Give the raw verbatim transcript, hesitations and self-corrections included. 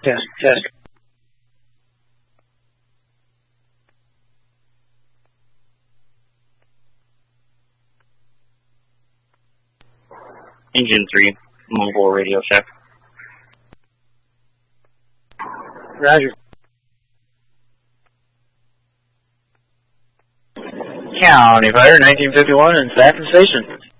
Test, test. Engine three, mobile radio check. Roger. County Fire nineteen fifty-one in Saffron Station.